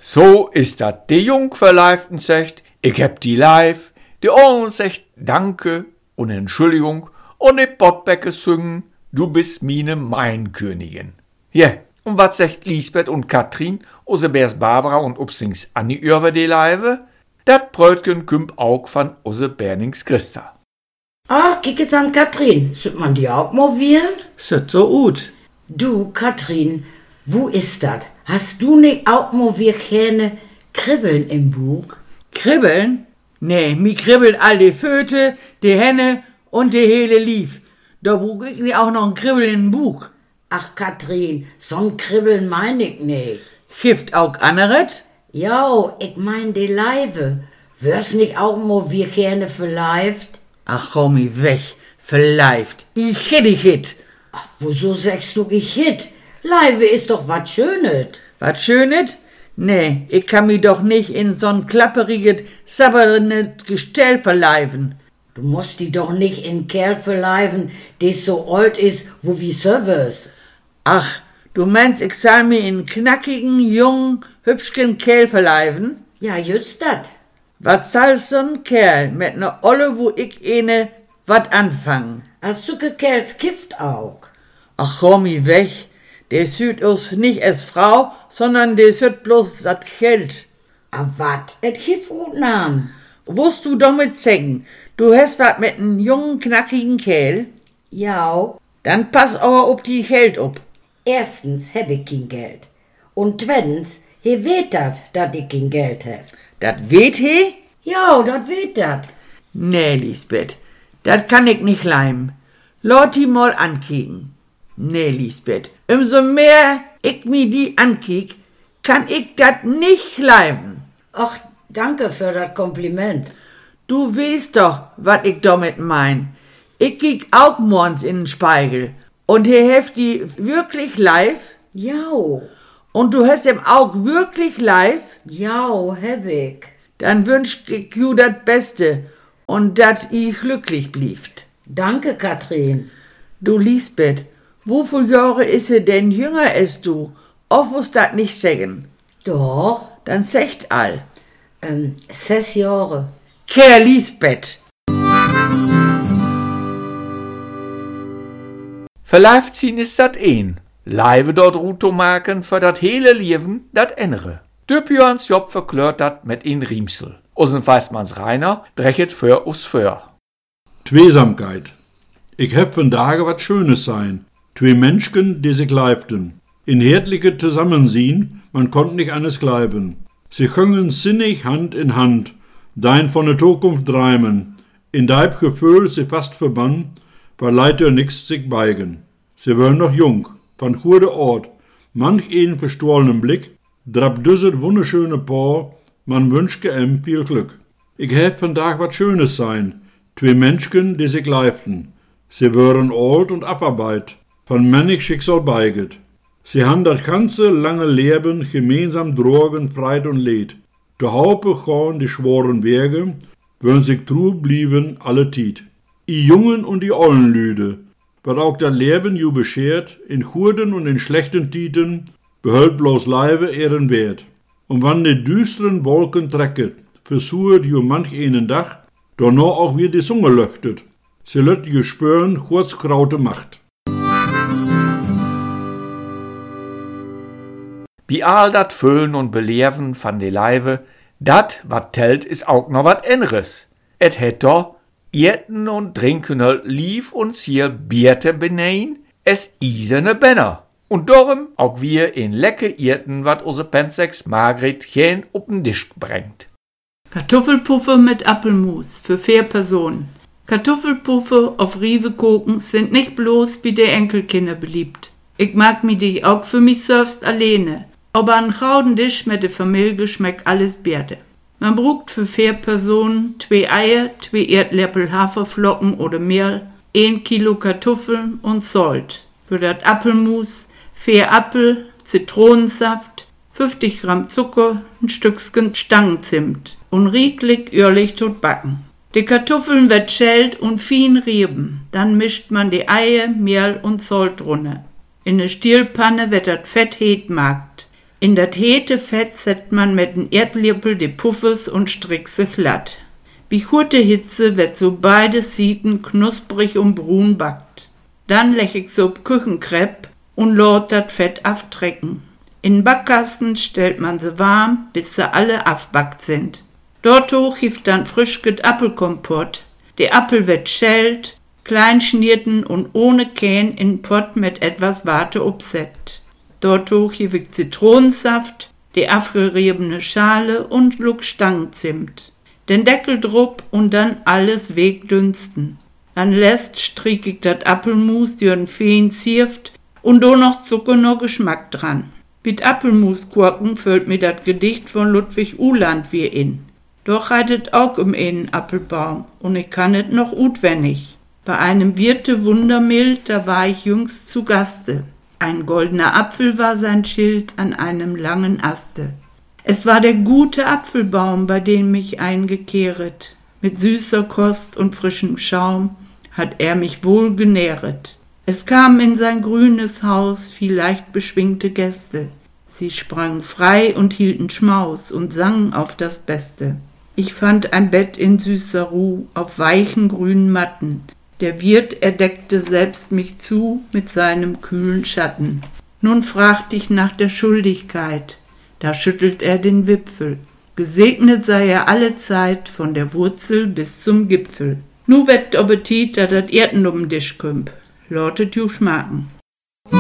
So ist dat. De Jungverleiften sagt, ich heb die live. De Ohren sagt Danke und Entschuldigung. Und de Bottbecke singen, du bist mine Mainkönigin. Ja, und wat sagt Lisbeth und Katrin, Osebers Barbara und Upsings Anni über de Leive? Dat Brötgen kümp auch von Ose Bernings Christa. Ach, kick jetzt an Katrin. Sollt man die auch movieren? Sieht so gut. Du, Katrin, wo ist dat? Hast du nicht auch moviert keine Kribbeln im Buch? Kribbeln? Nee, mi kribbelt all die Föte, die Henne und die hele Lief. Da brauch ich nicht auch noch ein Kribbeln im Buch. Ach, Katrin, so'n Kribbeln mein ich nicht. Hilft auch anderes? Ja, ich mein die Leive. Wär's nicht auch moviert gerne verleift? Ach, komm mi weg, verleift. Ich hit. Ach, wieso sagst du ich hit? Leive ist doch wat Schönes. Wat Schönes? Nee, ich kann mi doch nicht in so'n klapperiges, sabbernes Gestell verleifen. Du musst die doch nicht in Kerl verleifen, des so alt ist, wo wie Service. Ach, du meinst, ich soll mir in knackigen, jungen, hübschen Kerl verleifen? Ja, just dat. Was soll so'n Kerl mit ne Olle, wo ich wat anfangen? Als suke Kerls kifft auch. Ach, komm mi weg. Der süd uns nicht als Frau, sondern der süd bloß dat Geld. A wat? Et hif gut nam. Wusst du damit sagen, du hast wat mit n jungen, knackigen Kerl? Ja. Dann pass aber ob die Geld ob. Erstens heb ich kein Geld. Und zweitens, he weet dat ich kein Geld hef. Dat weet he? Ja, dat weet dat. Nee, Lisbeth, dat kann ich nicht leimen. Lot die mal ankicken. Nee, Lisbeth, umso mehr ich mi die ankick, kann ich dat nicht leimen. Ach, danke für das Kompliment. Du weißt doch, wat ich damit mein. Ich kick auch morgens in den Spiegel. Und he heft die wirklich live? Ja. Und du hast ihm auch wirklich live? Ja, heb ich. Dann wünsch ich ju dat Beste und dat i glücklich blieft. Danke, Katrin. Du Lisbeth, wo viel Jahre is er denn jünger als du? Of wirst dat nicht sagen? Doch. Dann secht all. 6 Jahre. Kerl Lisbeth. Verleift zien is dat een. Leive dort Ruto maken für dat hele Leben dat andere. De Björns Job verklört dat mit in Riemsel. Usen Weißmanns Rainer drechet für us für. Tweesamkeit. Ich hab von Tage wat Schönes sein. Twee Menschen, die sich leibten. In härtliche Zusammensehen, man konnt nicht anders bleiben. Sie gingen sinnig Hand in Hand, dein von der Zukunft träumen. In deib Gefühl sie fast verbann, weil leider nix sich beigen. Sie waren noch jung, von gute Ort, manch einen verstohlenen Blick, drab düsset wunderschöne Paar, man wünschte ihm viel Glück. Ich hab von Tag wat Schönes sein, twee Menschen, die sich leibten. Sie waren alt und abarbeit, von mannig Schicksal beiget. Sie han das ganze lange Leben gemeinsam drogen, Freit und Leid. De Haupe gaun die schworen Wege, würden sich true blieben alle Tiet. I Jungen und die ollen Lüde, wat auch das Leben ju beschert, in guten und in schlechten Tieten, behält bloß Leibe ihren Wert. Und wann die düsteren Wolken trecket, versucht ju manch einen Dach, danach auch wie die Zunge löchtet. Sie lött ju spüren, kurzkraute Macht. Wie all dat Füllen und Belehren van de Leive, dat wat tellt is auch noch wat enres. Et het doch Eten und Trinken lief uns hier Bierte benein, es isene Benner. Und darum auch wir in lecker Eten wat ose Pensex Margret chen up'n Tisch bringt. Kartoffelpuffe mit Apfelmus für 4 Personen. Kartoffelpuffe auf Rievekoken sind nicht bloß bei der Enkelkinder beliebt. Ich mag mi dich auch für mich selbst alleine. Aber an grauden Tisch mit der Familie schmeckt alles Bierte. Man braucht für 4 Personen 2 Eier, 2 Erdlöffel Haferflocken oder Mehl, 1 Kilo Kartoffeln und Salz. Für das Apfelmus 4 Apfel, Zitronensaft, 50 Gramm Zucker, ein Stückchen Stangenzimt und rieklich ehrlich tot backen. Die Kartoffeln wird schält und fein rieben. Dann mischt man die Eier, Mehl und Salz drunter. In der Stielpanne wird das Fett heet gemacht. In dat hete Fett set man mit den Erdlippel de Puffes und strickt se glatt. Wie hurte Hitze wird so beide Sieten knusprig und brun backt. Dann lech ich so ob Küchenkrepp und lot dat Fett aftrecken. In Backkasten stellt man se warm, bis se alle afbackt sind. Dort hoch hieft dann frisch get Apfelkompott. Der Apfel wird schält, klein schnierten und ohne Kähn in Pott mit etwas Warte obset. Dort hoch hief ich Zitronensaft, die afgeriebene Schale und Schluck Stangenzimt. Den Deckel drup und dann alles wegdünsten. Dann lässt strick ich dat Apfelmus dürn fein zirft und do noch Zucker no Geschmack dran. Mit Apfelmusgurken füllt mir dat Gedicht von Ludwig Uhland wie in. Doch reitet auch einen Apfelbaum und ich kann et noch utwendig. Bei einem Wirte wundermild, da war ich jüngst zu Gaste. Ein goldener Apfel war sein Schild an einem langen Aste. Es war der gute Apfelbaum, bei dem mich eingekehret. Mit süßer Kost und frischem Schaum hat er mich wohl genähret. Es kamen in sein grünes Haus viel leicht beschwingte Gäste. Sie sprangen frei und hielten Schmaus und sangen auf das Beste. Ich fand ein Bett in süßer Ruh auf weichen grünen Matten. Der Wirt erdeckte selbst mich zu mit seinem kühlen Schatten. Nun fragte ich nach der Schuldigkeit. Da schüttelt er den Wipfel. Gesegnet sei er alle Zeit, von der Wurzel bis zum Gipfel. Nu wett Appetit, dat Erden um den Tisch kümp. Lortet ju schmaken.